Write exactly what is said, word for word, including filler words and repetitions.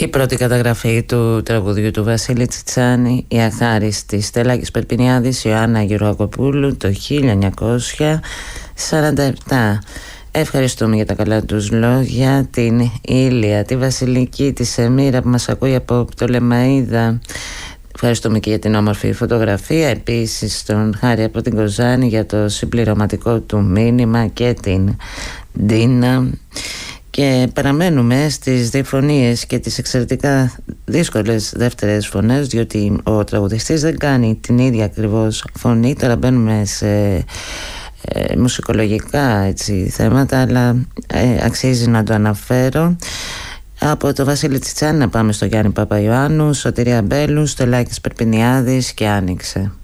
Η πρώτη καταγραφή του τραγουδιού του Βασίλη Τσιτσάνη, η αχάριστη, Στέλλακης Περπινιάδης, Ιωάννα Γεωργακοπούλου, το χίλια εννιακόσια σαράντα επτά. Ευχαριστούμε για τα καλά τους λόγια, την Ήλια, τη Βασιλική, τη Σεμίρα που μας ακούει από Πτολεμαΐδα. Ευχαριστούμε και για την όμορφη φωτογραφία. Επίσης τον Χάρη από την Κοζάνη για το συμπληρωματικό του μήνυμα και την Ντίνα. Και παραμένουμε στις διφωνίες και τις εξαιρετικά δύσκολες δεύτερες φωνές, διότι ο τραγουδιστής δεν κάνει την ίδια ακριβώς φωνή. Τώρα μπαίνουμε σε ε, μουσικολογικά έτσι, θέματα, αλλά ε, αξίζει να το αναφέρω. Από το Βασίλη Τσιτσάνη να πάμε στο Γιάννη Παπαϊωάννου, Σωτηρία Μπέλου, Στελάκης Περπινιάδης και Άνοιξε.